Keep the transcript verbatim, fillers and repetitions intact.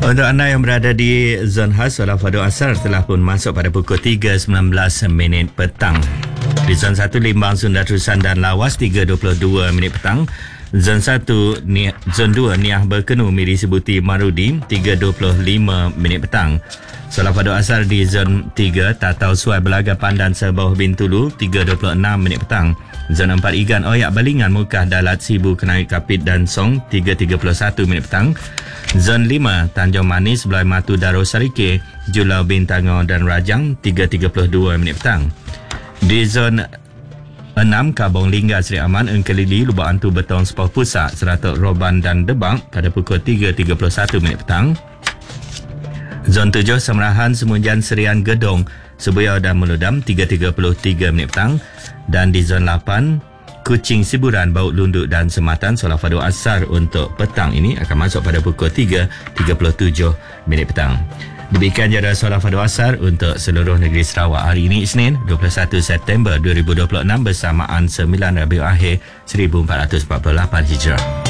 Untuk anda yang berada di zon khas, solat fardu asar telah pun masuk pada pukul tiga sembilan belas minit petang. Di zon satu, Limbang, Sunda, Terusan dan Lawas tiga dua puluh dua minit petang. Zon satu, Ni- Zon dua, Niah Berkenu, Miri Sebuti, Marudi tiga dua puluh lima minit petang. Solat fardu asar di zon tiga, Tatau, Suai, Belaga, Pandan, Sebawah, Bintulu tiga dua puluh enam minit petang. Zon empat, Igan, Oyak, Balingan, Mukah, Dalat, Sibu, Kenai, Kapit dan Song tiga tiga puluh satu minit petang. Zon lima, Tanjung Manis, Belai Matu, Darul Sarike, Julau, Bintangor dan Rajang tiga tiga puluh dua minit petang. Di zon enam, Kabong, Lingga, Seri Aman, Engkelili, Lubak Antu, Betong, Sepah Pusat, Seratok, Roban dan Debak pada pukul tiga tiga puluh satu minit petang. Zon tujuh, Semerahan, Semunjan, Serian, Gedong, Sebuyau dan Meludam tiga tiga puluh tiga minit petang. Dan di zon lapan, Kuching, Siburan, Baut Lunduk dan Sematan, solat fardu asar untuk petang ini akan masuk pada pukul tiga tiga puluh tujuh minit petang. Demikian jadual solat fardu asar untuk seluruh negeri Sarawak hari ini, Isnin dua puluh satu September dua ribu dua puluh enam bersamaan sembilan Rabiul Akhir seribu empat ratus empat puluh lapan Hijrah.